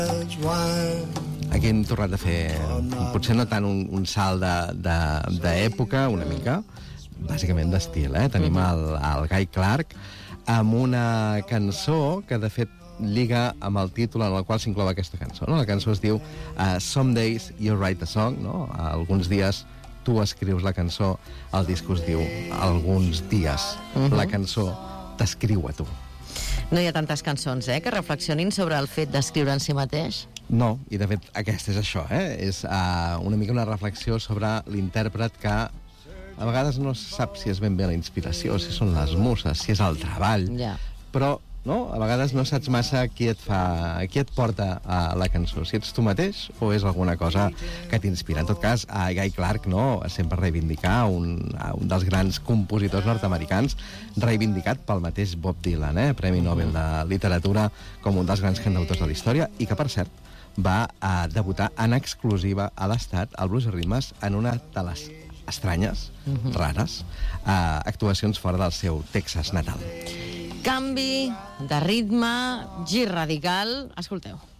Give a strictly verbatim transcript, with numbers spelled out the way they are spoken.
Aquí hem tornat a fer, potser no tant un, un salt d'època, una mica, bàsicament d'estil, eh? Tenim el, el Guy Clark amb una cançó que, de fet, lliga amb el títol en el qual s'inclou aquesta cançó, no? La cançó es diu uh, Some Days You Write a Song, no? Alguns dies tu escrius la cançó, el disc es diu Alguns dies la cançó t'escriu a tu. No hi ha tantes cançons, eh, que reflexionin sobre el fet d'escriure en si mateix. No, i de fet aquesta és això, eh? És uh, una mica una reflexió sobre l'intèrpret que a vegades no sap si és ben bé la inspiració, si són les muses, si és el treball, Ja. però no? A vegades no saps massa qui et fa, qui et porta a la cançó, si ets tu mateix o és alguna cosa que t'inspira. En tot cas, a Guy Clark, no? Sempre reivindicar un, un dels grans compositors nord-americans, reivindicat pel mateix Bob Dylan, eh? Premi Nobel de Literatura, com un dels grans cantautors de la història, i que, per cert, va a debutar en exclusiva a l'Estat, al Blues i Ritmes, en una de les estranyes, uh-huh. rares, uh, actuacions fora del seu Texas natal. Canvi de ritme, gir radical. Escolteu.